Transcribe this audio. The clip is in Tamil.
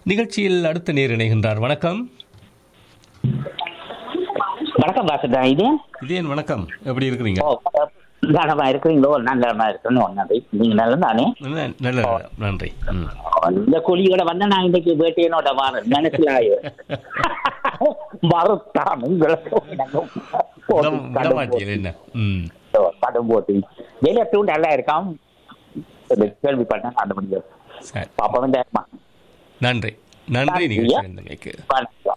நிகழ்ச்சியில் அடுத்த நேர் இணைகின்றார். வணக்கம். வணக்கம் பாசட்டா. இதேன் வணக்கம். எப்படி இருக்கிறீங்க? நலமா இருக்கிறீங்களோ? நல்லமா இருக்கணும். நன்றி. நீங்க நல்லம் தானே? நல்ல நன்றி. இந்த குழியோட வந்து நான் இன்னைக்கு வேட்டையனோட மனசிலாயோ மறுத்தான் படம் போட்டு வேலையட்டும் நல்லா இருக்கான். கேள்வி பண்ண அந்த முடியும் பாப்பா வந்து நன்றி நன்றி. நிகழ்ச்சி